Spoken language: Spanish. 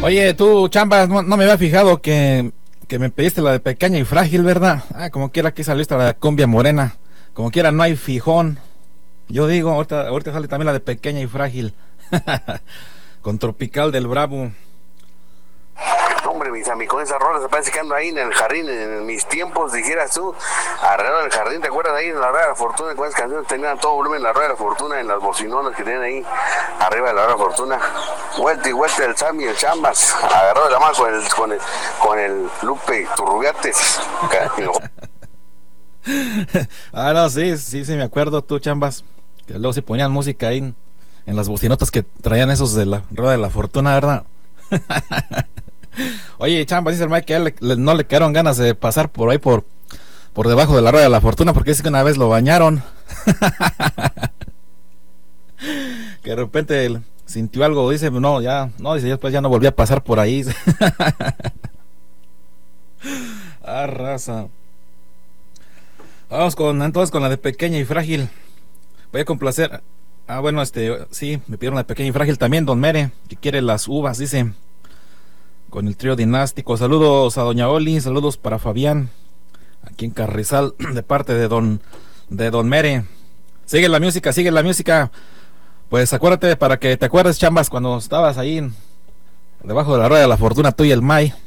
Oye, tú, Chambas, no me había fijado que me pediste la de Pequeña y Frágil, ¿verdad? Ah, como quiera que saliste la de Cumbia Morena. Como quiera, no hay fijón. Yo digo, ahorita sale también la de Pequeña y Frágil. Con Tropical del Bravo. Hombre, mis amigos, con esas rolas se parece que ando ahí en el jardín, en mis tiempos, dijeras tú, alrededor del jardín. ¿Te acuerdas de ahí en la Rueda de la Fortuna? Con esas canciones tenían todo volumen en la Rueda de la Fortuna, en las bocinonas que tienen ahí arriba de la Rueda de la Fortuna. Vuelta y vuelta el Sammy y el Chambas, agarró de la mano con el Lupe Turrubiates. Ah, no, sí, me acuerdo, tú, Chambas. Que luego se ponían música ahí en las bocinotas que traían esos de la Rueda de la Fortuna, ¿verdad? Oye, Chambas, dice el Mike que a él no le quedaron ganas de pasar por ahí por debajo de la Rueda de la Fortuna porque dice que una vez lo bañaron. Que de repente sintió algo, dice, dice, después ya no volví a pasar por ahí. Ah, raza. Vamos entonces con la de Pequeña y Frágil. Voy a complacer. Ah, bueno, sí, me pidieron la de Pequeña y Frágil también, Don Mere, que quiere las uvas, dice. Con el trío dinástico. Saludos a Doña Oli, saludos para Fabián, aquí en Carrizal, de parte de Don Mere. Sigue la música. Pues acuérdate, para que te acuerdes, Chambas, cuando estabas ahí debajo de la Rueda de la Fortuna, tú y el May.